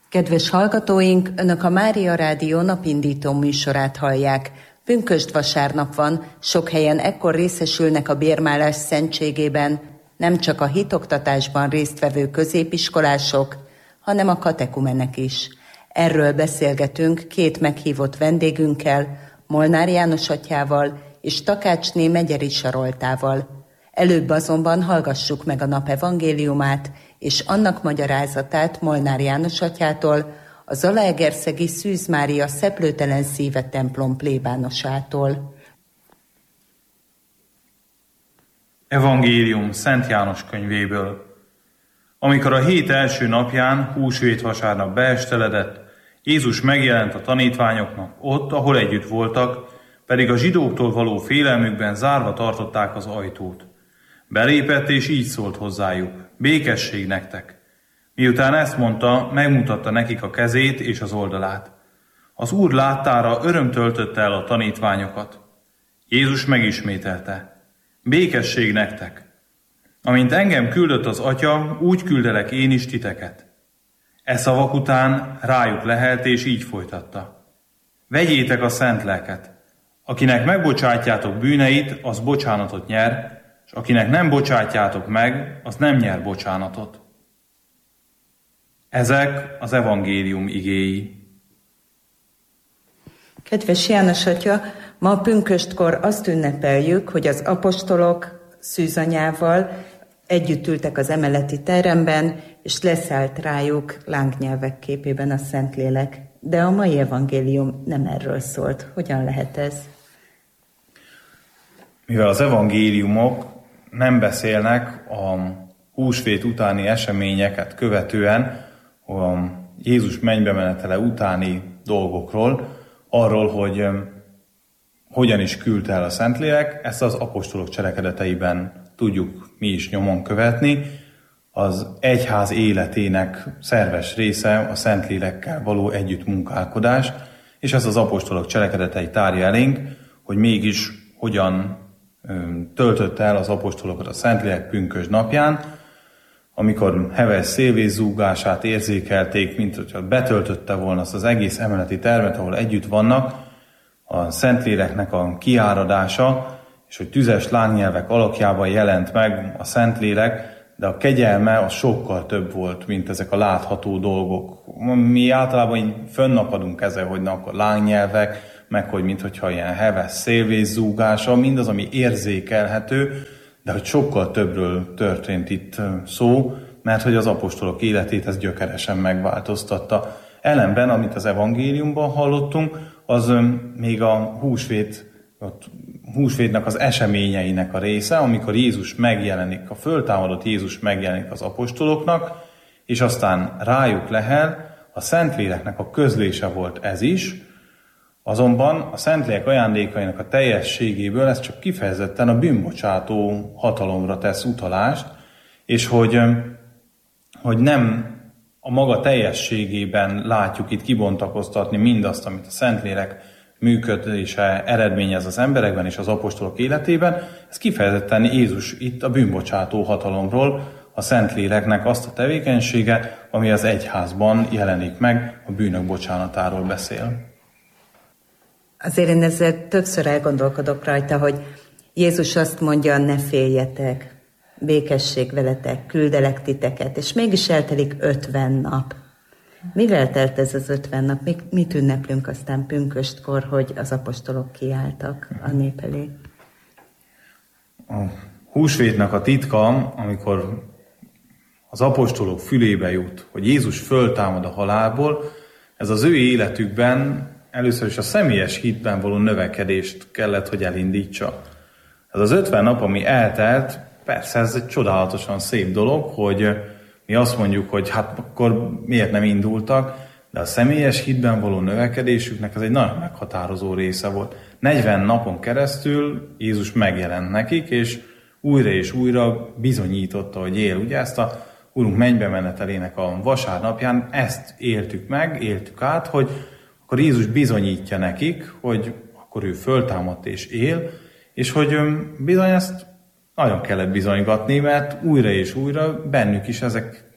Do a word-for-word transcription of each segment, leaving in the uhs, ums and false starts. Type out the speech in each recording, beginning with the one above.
Kedves hallgatóink, Önök a Mária Rádió napindító műsorát hallják. Pünkösd vasárnap van, sok helyen ekkor részesülnek a bérmálás szentségében, nem csak a hitoktatásban résztvevő középiskolások, hanem a katekumenek is. Erről beszélgetünk két meghívott vendégünkkel, Molnár János atyával és Takácsné Megyeri Saroltával. Előbb azonban hallgassuk meg a nap evangéliumát és annak magyarázatát Molnár János atyától, a zalaegerszegi Szűz Mária Szeplőtelen Szíve templom plébánosától. Evangélium Szent János könyvéből. Amikor a hét első napján, húsvét vasárnap beesteledett, Jézus megjelent a tanítványoknak ott, ahol együtt voltak, pedig a zsidóktól való félelmükben zárva tartották az ajtót. Belépett és így szólt hozzájuk: békesség nektek! Miután ezt mondta, megmutatta nekik a kezét és az oldalát. Az Úr láttára öröm töltötte el a tanítványokat. Jézus megismételte: békesség nektek! Amint engem küldött az Atya, úgy küldelek én is titeket. E szavak után rájuk lehelt és így folytatta: vegyétek a szent lelket! Akinek megbocsátjátok bűneit, az bocsánatot nyer, és akinek nem bocsátjátok meg, az nem nyer bocsánatot. Ezek az evangélium igéi. Kedves János atya, ma a pünköstkor azt ünnepeljük, hogy az apostolok Szűzanyával együtt ültek az emeleti teremben, és leszállt rájuk lángnyelvek képében a Szentlélek. De a mai evangélium nem erről szólt. Hogyan lehet ez? Mivel az evangéliumok nem beszélnek a húsvét utáni eseményeket követően, a Jézus mennybe menetele utáni dolgokról, arról, hogy hogyan is küldte el a Szentlélek, ezt az apostolok cselekedeteiben tudjuk mi is nyomon követni. Az egyház életének szerves része a Szentlélekkel való együttmunkálkodás, és ez az apostolok cselekedetei tárja elénk, hogy mégis hogyan töltötte el az apostolokat a Szentlélek pünkösd napján, amikor heves szélvész zúgását érzékelték, mint hogyha betöltötte volna azt az egész emeleti termet, ahol együtt vannak, a Szentléleknek a kiáradása, és hogy tüzes lángnyelvek alakjában jelent meg a Szentlélek, de a kegyelme az sokkal több volt, mint ezek a látható dolgok. Mi általában így fönnakadunk ezzel, hogy na, akkor lángnyelvek, meg hogy minthogyha ilyen heves szélvész zúgása, mindaz, ami érzékelhető, de hogy sokkal többről történt itt szó, mert hogy az apostolok életét ez gyökeresen megváltoztatta. Ellenben, amit az evangéliumban hallottunk, az még a húsvét, a húsvétnek az eseményeinek a része, amikor Jézus megjelenik, a föltámadott Jézus megjelenik az apostoloknak, és aztán rájuk lehel, a Szentléleknek a közlése volt ez is, azonban a Szentlélek ajándékainak a teljességéből ez csak kifejezetten a bűnbocsátó hatalomra tesz utalást, és hogy, hogy nem a maga teljességében látjuk itt kibontakoztatni mindazt, amit a Szentlélek működése eredményez az emberekben és az apostolok életében, ez kifejezetten Jézus itt a bűnbocsátó hatalomról, a Szentléleknek azt a tevékenysége, ami az egyházban jelenik meg, a bűnök bocsánatáról beszél. Azért én ezzel többször elgondolkodok rajta, hogy Jézus azt mondja, ne féljetek, békesség veletek, küldelek titeket, és mégis eltelik ötven nap. Mivel telt ez az ötven nap? Mit ünneplünk aztán pünköstkor, hogy az apostolok kiálltak a nép elé? A húsvétnek a titka, amikor az apostolok fülébe jut, hogy Jézus föltámad a halálból, ez az ő életükben először is a személyes hitben való növekedést kellett, hogy elindítsa. Ez az ötven nap, ami eltelt, persze ez egy csodálatosan szép dolog, hogy mi azt mondjuk, hogy hát akkor miért nem indultak, de a személyes hitben való növekedésüknek ez egy nagyon meghatározó része volt. negyven napon keresztül Jézus megjelent nekik, és újra és újra bizonyította, hogy él. Ugye ezt a Urunk mennybe menetelének a vasárnapján ezt éltük meg, éltük át, hogy akkor Jézus bizonyítja nekik, hogy akkor ő föltámadt és él, és hogy bizony ezt nagyon kellett bizonygatni, mert újra és újra bennük is ezek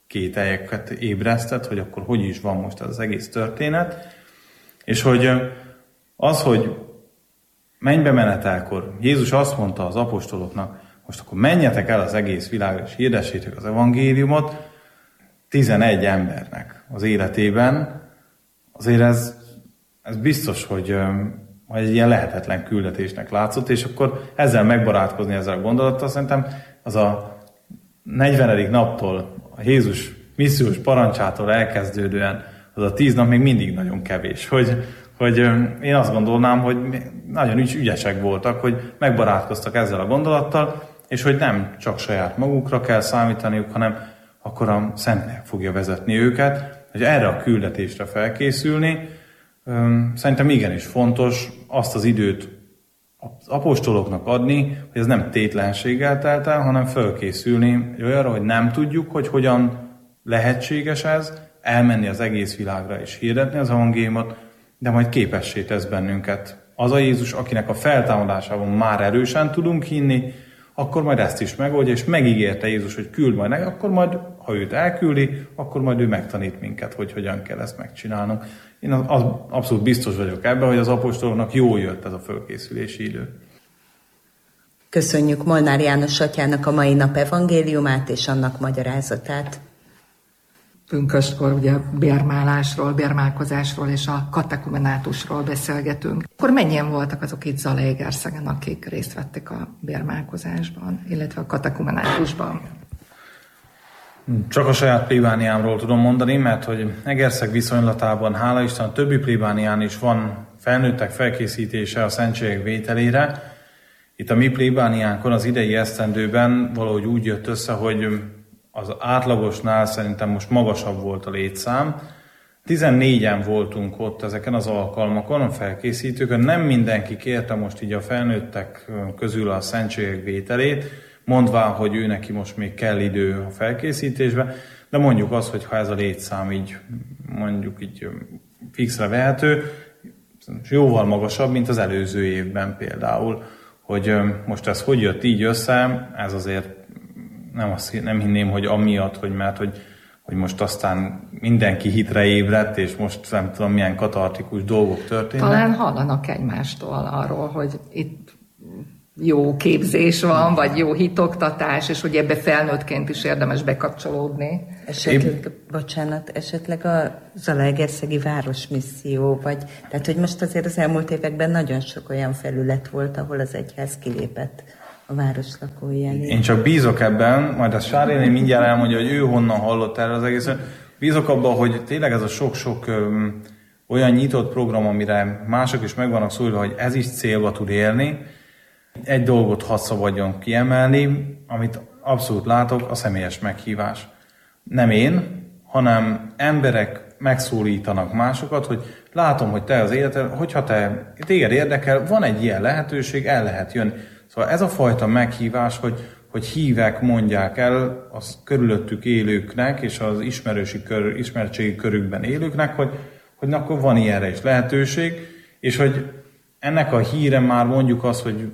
kételyeket ébresztett, hogy akkor hogy is van most ez az egész történet, és hogy az, hogy mennybe menetelkor Jézus azt mondta az apostoloknak, most akkor menjetek el az egész világra, és hirdessétek az evangéliumot tizenegy embernek az életében, azért ez, ez biztos, hogy egy ilyen lehetetlen küldetésnek látszott, és akkor ezzel megbarátkozni ezzel a gondolattal, szerintem az a negyvenedik naptól, a Jézus missziós parancsától elkezdődően, az a tíz nap még mindig nagyon kevés. Hogy, hogy én azt gondolnám, hogy nagyon ügyesek voltak, hogy megbarátkoztak ezzel a gondolattal, és hogy nem csak saját magukra kell számítaniuk, hanem akkor a Szentnek fogja vezetni őket, hogy erre a küldetésre felkészülni. Szerintem igenis fontos azt az időt az apostoloknak adni, hogy ez nem tétlenséggel telt el, hanem felkészülni olyanra, hogy nem tudjuk, hogy hogyan lehetséges ez, elmenni az egész világra és hirdetni az evangéliumot, de majd képessé tesz bennünket az a Jézus, akinek a feltámadásában már erősen tudunk hinni, akkor majd ezt is megoldja, és megígérte Jézus, hogy küld majd meg, akkor majd, ha őt elküldi, akkor majd ő megtanít minket, hogy hogyan kell ezt megcsinálnunk. Én az, az abszolút biztos vagyok ebben, hogy az apostoloknak jól jött ez a fölkészülési idő. Köszönjük Molnár János atyának a mai nap evangéliumát és annak magyarázatát. Pünköstkor ugye bérmálásról, bérmálkozásról és a katekumenátusról beszélgetünk. Akkor mennyien voltak azok itt Zalaegerszegen, akik részt vettek a bérmálkozásban, illetve a katekumenátusban? Csak a saját plébániámról tudom mondani, mert hogy Egerszeg viszonylatában, hála Isten, a többi plébánián is van felnőttek felkészítése a szentségek vételére. Itt a mi plébániánkon az idei esztendőben valahogy úgy jött össze, hogy az átlagosnál szerintem most magasabb volt a létszám. tizennégyen voltunk ott ezeken az alkalmakon, a felkészítőkön. Nem mindenki kérte most így a felnőttek közül a szentségek vételét, mondván, hogy ő neki most még kell idő a felkészítésbe, de mondjuk az, hogy ha ez a létszám így mondjuk így fixre vehető, jóval magasabb, mint az előző évben például, hogy most ez hogy jött így össze, ez azért nem, azt, nem hinném, hogy amiatt, hogy mert hogy, hogy most aztán mindenki hitre ébredt, és most nem tudom, milyen katartikus dolgok történnek. Talán hallanak egymástól arról, hogy itt jó képzés van, vagy jó hitoktatás, és hogy ebbe felnőttként is érdemes bekapcsolódni. Esetleg, Épp... bocsánat, esetleg a Zalaegerszegi városmisszió, vagy, tehát hogy most azért az elmúlt években nagyon sok olyan felület volt, ahol az egyház kilépett a város lakói elé. Én csak bízok ebben, majd a Sáréné mindjárt elmondja, hogy ő honnan hallott erről az egészet. Bízok abban, hogy tényleg ez a sok-sok öm, olyan nyitott program, amire mások is meg vannak szólva, hogy ez is célba tud élni. Egy dolgot hadd szabadjon kiemelni, amit abszolút látok, a személyes meghívás. Nem én, hanem emberek megszólítanak másokat, hogy látom, hogy te az életed, hogyha te, téged érdekel, van egy ilyen lehetőség, el lehet jönni. Szóval ez a fajta meghívás, hogy, hogy hívek mondják el az körülöttük élőknek, és az ismerősi kör, ismertségi körükben élőknek, hogy, hogy akkor van ilyenre is lehetőség, és hogy ennek a híre már mondjuk az, hogy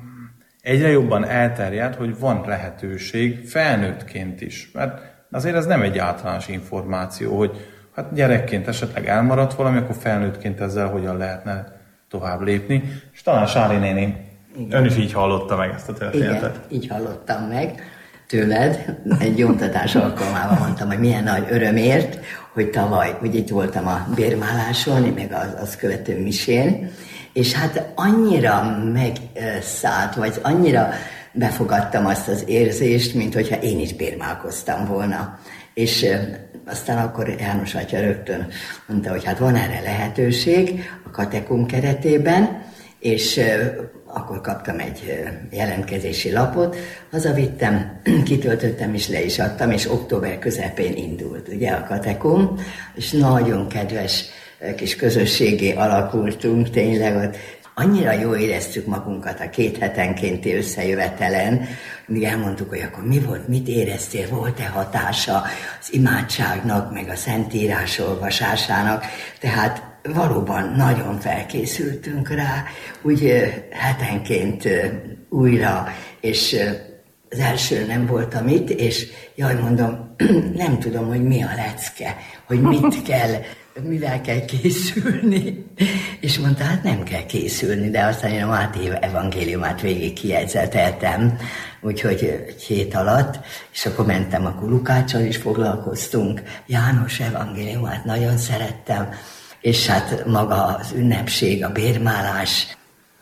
egyre jobban elterjed, hogy van lehetőség felnőttként is. Mert azért ez nem egy általános információ, hogy hát gyerekként esetleg elmaradt valami, akkor felnőttként ezzel hogyan lehetne tovább lépni. És talán Sári néni, igen, ön is így hallotta meg ezt a történetet. Igen, így hallottam meg tőled. Egy gyóntatás alkalmával mondtam, hogy milyen nagy örömért, hogy tavaly, hogy itt voltam a bérmáláson, meg az, az követő misén, és hát annyira megszállt, vagy annyira befogadtam azt az érzést, mint hogyha én is bérmálkoztam volna. És aztán akkor János atya rögtön mondta, hogy hát van erre lehetőség a katekum keretében, és akkor kaptam egy jelentkezési lapot, hazavittem, kitöltöttem és le is adtam, és október közepén indult ugye a katekum, és nagyon kedves kis közösségé alakultunk, tényleg ott annyira jól éreztük magunkat a két hetenkénti összejövetelen, mindig elmondtuk, hogy akkor mi volt, mit éreztél, volt-e hatása az imádságnak, meg a Szentírás olvasásának, tehát valóban nagyon felkészültünk rá, úgy hetenként újra, és az első nem voltam itt, és jaj, mondom, nem tudom, hogy mi a lecke, hogy mit kell, mivel kell készülni. És mondta, hát nem kell készülni, de aztán én a Máté evangéliumát végig kijegyzeteltem, úgyhogy egy hét alatt, és akkor mentem, akkor Lukáccsal is foglalkoztunk, János evangéliumát nagyon szerettem, és hát maga az ünnepség, a bérmálás.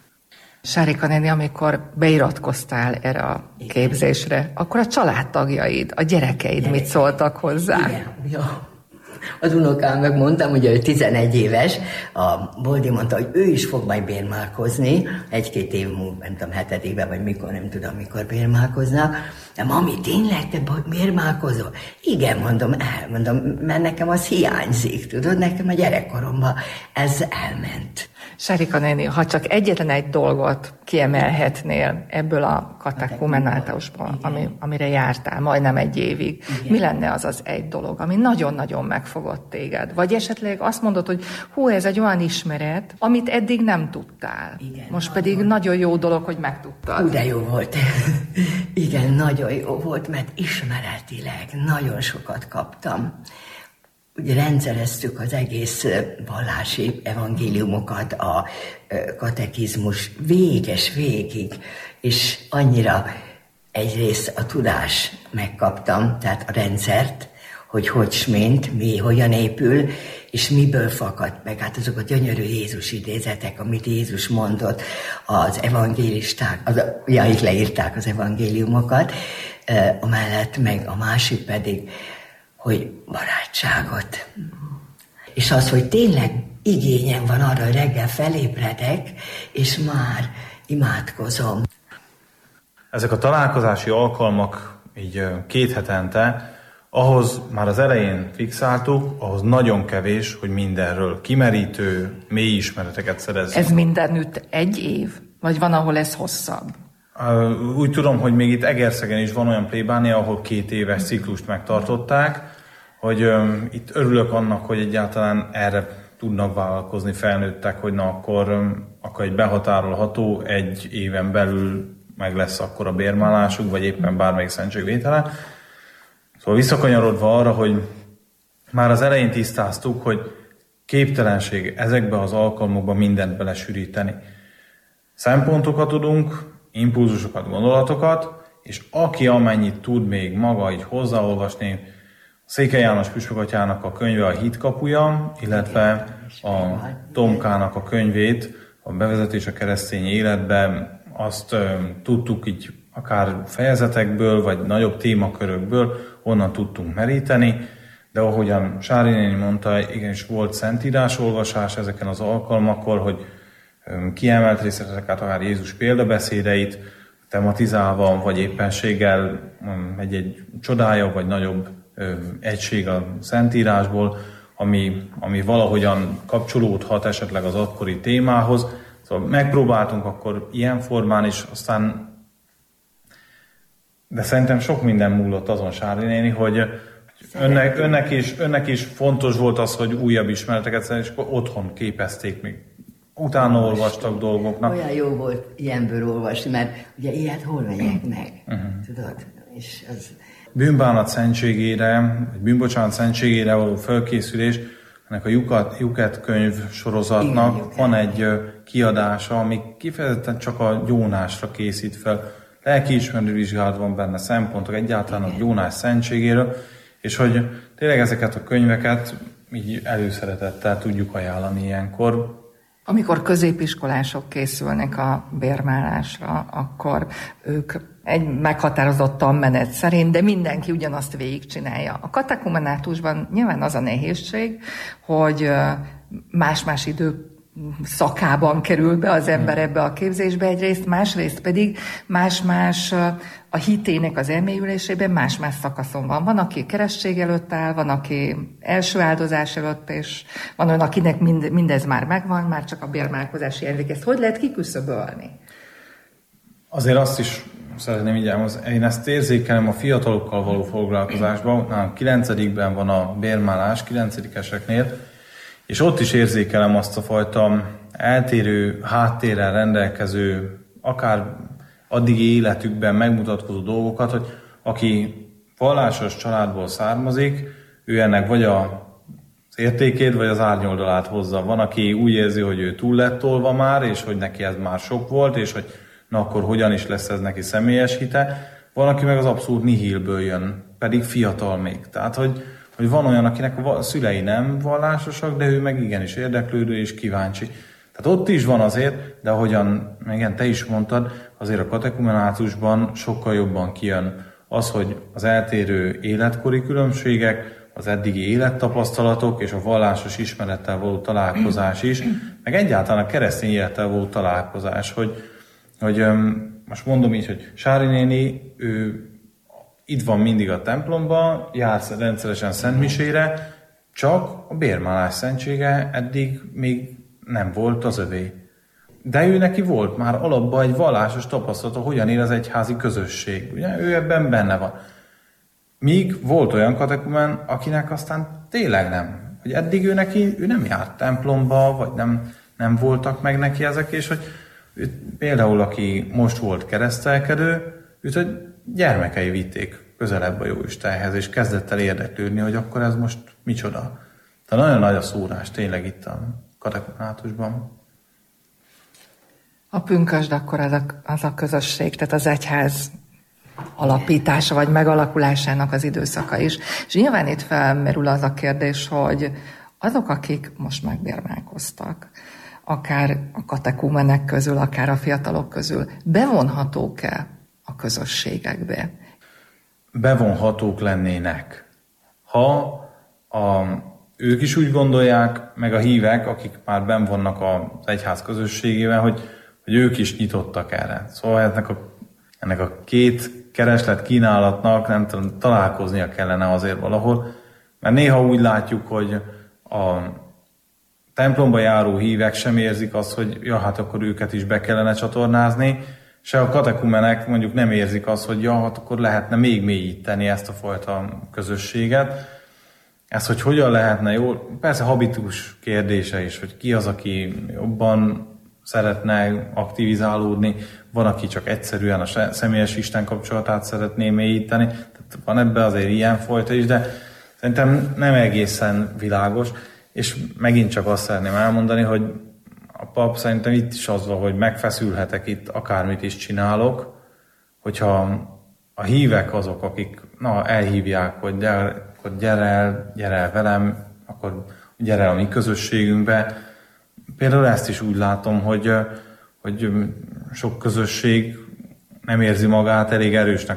Sárika néni, amikor beiratkoztál erre a képzésre, akkor a családtagjaid, a gyerekeid Gyerek. mit szóltak hozzá? Igen, ja. Az unokám megmondtam, ugye ő tizenegy éves, a Boldi mondta, hogy ő is fog majd bérmálkozni, egy-két év múlva, nem tudom, hetedikben, vagy mikor, nem tudom, mikor bérmálkoznak. De mami, tényleg te bérmálkozol? Igen, mondom, elmondom, mert nekem az hiányzik, tudod, nekem a gyerekkoromban ez elment. Sárika néni, ha csak egyetlen egy dolgot kiemelhetnél ebből a katekumenátusból, ami, amire jártál majdnem egy évig, igen. Mi lenne az az egy dolog, ami nagyon-nagyon megfogott téged? Vagy esetleg azt mondod, hogy hú, ez egy olyan ismeret, amit eddig nem tudtál. Igen, most nagyon. Pedig nagyon jó dolog, hogy megtudtad. Hú, de jó volt. Igen, nagyon jó volt, mert ismeretileg nagyon sokat kaptam. Ugye rendszereztük az egész vallási evangéliumokat, a katekizmus véges végig, és annyira egyrészt a tudás megkaptam, tehát a rendszert, hogy hogy smint, mi, hogyan épül, és miből fakadt meg. Hát azok a gyönyörű Jézus idézetek, amit Jézus mondott, az evangélisták, az, ja, itt leírták az evangéliumokat, amellett meg a másik pedig, hogy barátságot. És az, hogy tényleg igényem van arra, hogy reggel felébredek, és már imádkozom. Ezek a találkozási alkalmak így két hetente, ahhoz már az elején fixáltuk, ahhoz nagyon kevés, hogy mindenről kimerítő, mély ismereteket szerezzünk. Ez mindenütt egy év? Vagy van, ahol ez hosszabb? Úgy tudom, hogy még itt Egerszegen is van olyan plébánia, ahol két éves ciklust megtartották, hogy um, itt örülök annak, hogy egyáltalán erre tudnak vállalkozni felnőttek, hogy na akkor, um, akkor egy behatárolható, egy éven belül meg lesz akkor a bérmálásuk, vagy éppen bármelyik szentségvétele. Szóval visszakanyarodva arra, hogy már az elején tisztáztuk, hogy képtelenség ezekbe az alkalmakba mindent belesűríteni. Szempontokat tudunk, impulzusokat, gondolatokat, és aki amennyit tud még maga így hozzáolvasni, Székely János püspökatyának a könyve a Hitkapuja, illetve a Tomkának a könyvét, a Bevezetés a keresztény életbe, azt ö, tudtuk így akár fejezetekből, vagy nagyobb témakörökből, onnan tudtunk meríteni, de ahogyan Sári néni mondta, igenis volt szentírásolvasás ezeken az alkalmakkor, hogy kiemelt részleteket, akár Jézus példabeszédeit tematizálva, vagy éppenséggel egy-egy csodája, vagy nagyobb egység a Szentírásból, ami, ami valahogyan kapcsolódhat esetleg az akkori témához. Szóval megpróbáltunk akkor ilyen formán is, aztán de szerintem sok minden múlott azon, Sári néni, hogy önnek, önnek, is, önnek is fontos volt az, hogy újabb ismereteket szerint, és akkor otthon képezték még. Utána olvastam. olvastak dolgoknak. Olyan jó volt ilyenből olvasni, mert ugye ilyet hol vegyek meg, uh-huh. tudod? És az... Bűnbánat szentségére, vagy bűnbocsánat szentségére való felkészülés, ennek a Jukat, Juket könyv sorozatnak igen, van egy kiadása, ami kifejezetten csak a gyónásra készít fel. Lelkiismerő vizsgálat van benne, szempontok egyáltalán igen. a gyónás szentségéről, és hogy tényleg ezeket a könyveket így előszeretettel tudjuk ajánlani ilyenkor. Amikor középiskolások készülnek a bérmálásra, akkor ők egy meghatározott tanmenet szerint, de mindenki ugyanazt végigcsinálja. A katekumenátusban nyilván az a nehézség, hogy más-más idő szakában kerül be az ember ebbe a képzésbe egyrészt, másrészt pedig más-más a hitének az elmélyülésében más-más szakaszon van. Van, aki keresztség előtt áll, van, aki első áldozás előtt, és van olyan, akinek mind, mindez már megvan, már csak a bérmálkozási emlék. Ezt hogy lehet kiküszöbölni? Azért azt is szeretném így elmondani, én ezt érzékelem a fiatalokkal való foglalkozásban, nálam kilencedikben van a bérmálás, kilencedikeseknél, és ott is érzékelem azt a fajta eltérő háttérrel rendelkező, akár addigi életükben megmutatkozó dolgokat, hogy aki vallásos családból származik, ő ennek vagy a az értékét, vagy az árnyoldalát hozza. Van, aki úgy érzi, hogy ő túl lett tolva már, és hogy neki ez már sok volt, és hogy na akkor hogyan is lesz ez neki személyes hite. Van, aki meg az abszolút nihilből jön, pedig fiatal még. Tehát, hogy, hogy van olyan, akinek a szülei nem vallásosak, de ő meg igenis érdeklődő és kíváncsi. Tehát ott is van azért, de ahogyan igen, te is mondtad, azért a katekumenátusban sokkal jobban kijön az, hogy az eltérő életkori különbségek, az eddigi élettapasztalatok és a vallásos ismerettel való találkozás is, meg egyáltalán a keresztény élettel való találkozás, hogy, hogy most mondom így, hogy Sári néni, ő itt van mindig a templomban, jár rendszeresen szentmisére, csak a bérmálás szentsége eddig még nem volt az övé. De ő neki volt már alapban egy vallásos tapasztalata, hogyan él az egyházi közösség. Ugye? Ő ebben benne van. Míg volt olyan katekumen, akinek aztán tényleg nem. Hogy eddig ő neki, ő nem járt templomba, vagy nem, nem voltak meg neki ezek, és hogy ő, például aki most volt keresztelkedő, őt a gyermekei vitték közelebb a Jóistenhez, és kezdett el érdeklődni, hogy akkor ez most micsoda. Tehát nagyon nagy a szórás tényleg itt a katekumenátusban. A pünkösd akkor az a, az a közösség, tehát az egyház alapítása vagy megalakulásának az időszaka is. És nyilván itt felmerül az a kérdés, hogy azok, akik most megbérmálkoztak, akár a katekumenek közül, akár a fiatalok közül, bevonhatók-e a közösségekbe? Bevonhatók lennének. Ha a, ők is úgy gondolják, meg a hívek, akik már benn vannak az egyház közösségében, hogy, hogy ők is nyitottak erre. Szóval ennek a, ennek a két kereslet kínálatnak nem tudom, találkoznia kellene azért valahol, mert néha úgy látjuk, hogy a templomba járó hívek sem érzik azt, hogy ja, hát akkor őket is be kellene csatornázni, se a katekumenek mondjuk nem érzik azt, hogy ja, hát akkor lehetne még mélyíteni ezt a fajta közösséget. Ez, hogy hogyan lehetne jól, persze habitus kérdése is, hogy ki az, aki jobban szeretne aktivizálódni, van, aki csak egyszerűen a személyes Isten kapcsolatát szeretné mélyíteni, tehát van ebbe azért ilyen fajta is, de szerintem nem egészen világos, és megint csak azt szeretném elmondani, hogy a pap szerintem itt is az van, hogy megfeszülhetek itt, akármit is csinálok, hogyha a hívek azok, akik na, elhívják, hogy gyere, hogy gyere el, gyere el velem, akkor gyere el a mi közösségünkbe. Például ezt is úgy látom, hogy, hogy sok közösség nem érzi magát elég erősnek